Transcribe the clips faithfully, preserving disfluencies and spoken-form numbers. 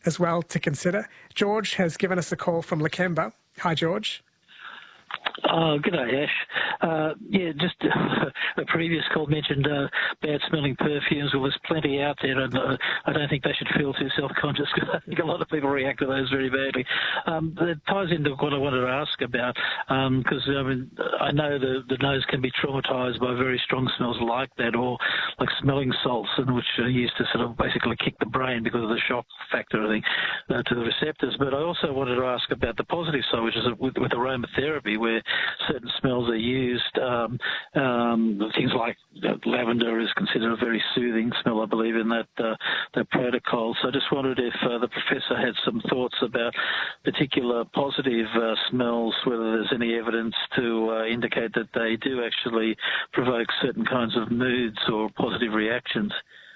as well to consider. George has given us a call from Lakemba. Hi, George. Oh, good day, Ash. Uh, yeah, just uh, a previous call mentioned uh, bad-smelling perfumes. Well, there's plenty out there, and uh, I don't think they should feel too self-conscious, because I think a lot of people react to those very badly. Um, it ties into what I wanted to ask about, because um, I mean, I know the, the nose can be traumatised by very strong smells like that, or like smelling salts, and which are used to sort of basically kick the brain because of the shock factor, I think, uh, to the receptors. But I also wanted to ask about the positive side, which is with, with aromatherapy, where certain smells are used. Um, um, things like uh, lavender is considered a very soothing smell, I believe, in that uh, that protocol. So I just wondered if uh, the professor had some thoughts about particular positive uh, smells, whether there's any evidence to uh, indicate that they do actually provoke certain kinds of moods or positive reactions.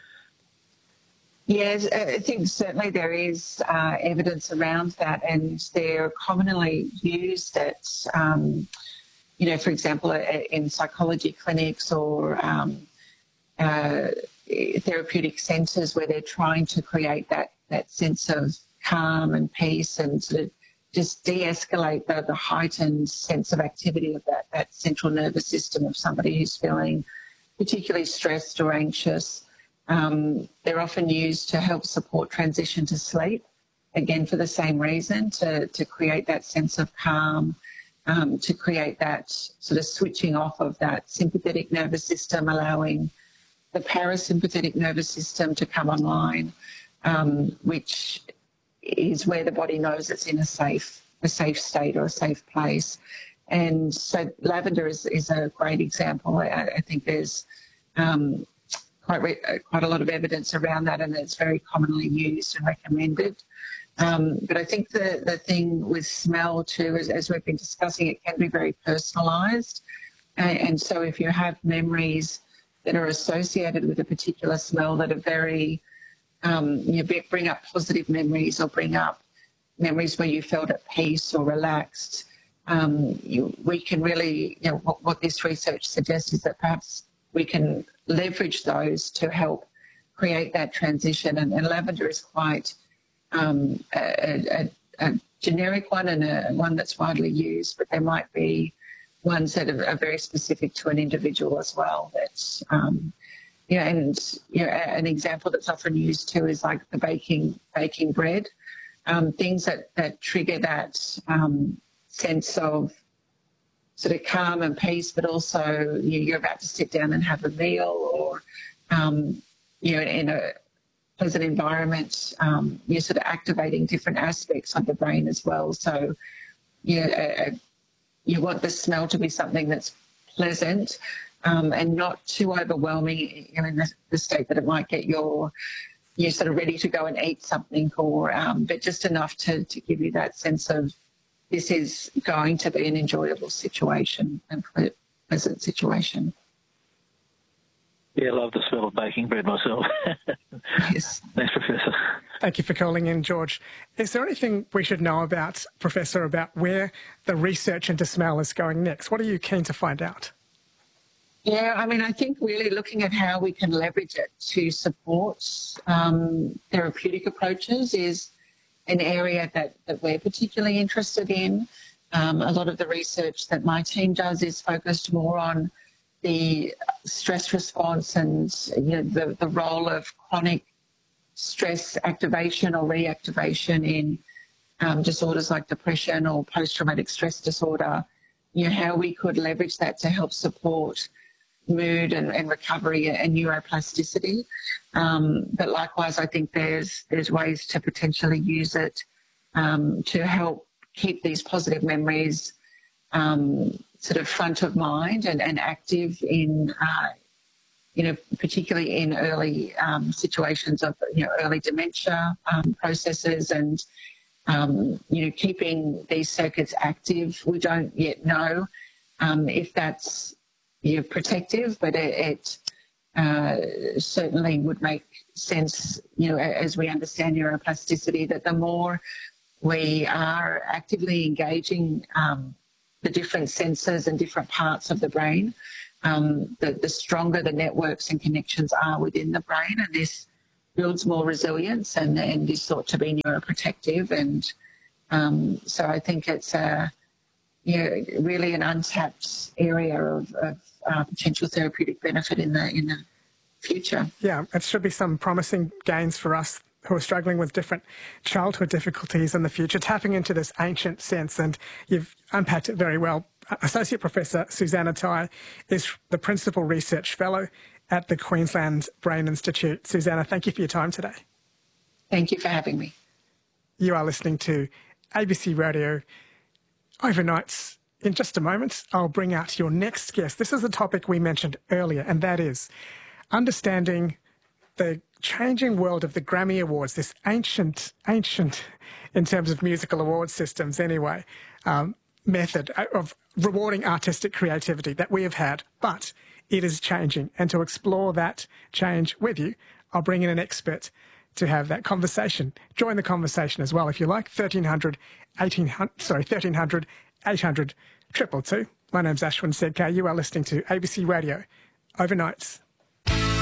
Yes, I think certainly there is uh, evidence around that, and they're commonly used at, um, you know, for example, in psychology clinics or um, uh, therapeutic centres, where they're trying to create that, that sense of calm and peace, and sort of just de-escalate the, the heightened sense of activity of that, that central nervous system of somebody who's feeling particularly stressed or anxious. Um, they're often used to help support transition to sleep, again for the same reason, to, to create that sense of calm, um, to create that sort of switching off of that sympathetic nervous system, allowing the parasympathetic nervous system to come online, um, which is where the body knows it's in a safe, a safe state or a safe place. And so lavender is, is a great example. I, I think there's um, Quite, re- quite a lot of evidence around that, and it's very commonly used and recommended. Um, but I think the, the thing with smell too, as, as we've been discussing, it can be very personalised. And, and so if you have memories that are associated with a particular smell that are very, um, you know, bring up positive memories or bring up memories where you felt at peace or relaxed, um, you, we can really, you know, what, what this research suggests is that perhaps we can leverage those to help create that transition. And, and lavender is quite um, a, a, a generic one, and a one that's widely used, but there might be ones that are, are very specific to an individual as well. That's, um, you know, and you know, an example that's often used too is like the baking baking bread, um, things that, that trigger that um, sense of sort of calm and peace, but also you're about to sit down and have a meal, or, um, you know, in a pleasant environment, um, you're sort of activating different aspects of the brain as well. So, you know, uh, you want the smell to be something that's pleasant um, and not too overwhelming, you know, in the, the state that it might get your, you're sort of ready to go and eat something, or, um, but just enough to, to give you that sense of, this is going to be an enjoyable situation and pleasant situation. Yeah, I love the smell of baking bread myself. Yes. Thanks, Professor. Thank you for calling in, George. Is there anything we should know about, Professor, about where the research into smell is going next? What are you keen to find out? Yeah, I mean, I think really looking at how we can leverage it to support um, therapeutic approaches is an area that, that we're particularly interested in. Um, a lot of the research that my team does is focused more on the stress response and, you know, the, the role of chronic stress activation or reactivation in um, disorders like depression or post-traumatic stress disorder, you know, how we could leverage that to help support mood and, and recovery and neuroplasticity. Um, but likewise, I think there's there's ways to potentially use it um, to help keep these positive memories um, sort of front of mind and, and active in, uh, you know, particularly in early um, situations of, you know, early dementia um, processes and, um, you know, keeping these circuits active. We don't yet know um, if that's, you know, protective, but it, it uh, certainly would make sense, you know, as we understand neuroplasticity, that the more we are actively engaging um, the different senses and different parts of the brain, um, the, the stronger the networks and connections are within the brain, and this builds more resilience and, and is thought to be neuroprotective. And um, so I think it's a, you know, really an untapped area of, of uh, potential therapeutic benefit in the in the future. Yeah, it should be some promising gains for us who are struggling with different childhood difficulties in the future, tapping into this ancient sense, and you've unpacked it very well. Associate Professor Susannah Tye is the Principal Research Fellow at the Queensland Brain Institute. Susannah, thank you for your time today. Thank you for having me. You are listening to A B C Radio Overnights. In just a moment, I'll bring out your next guest. This is a topic we mentioned earlier, and that is understanding the changing world of the Grammy Awards, this ancient, ancient, in terms of musical award systems anyway, um, method of rewarding artistic creativity that we have had, but it is changing. And to explore that change with you, I'll bring in an expert to have that conversation. Join the conversation as well if you like. thirteen hundred, eighteen hundred, sorry, thirteen hundred, eight hundred, two two two. My name's Ashwin Sedkar. You are listening to A B C Radio Overnights.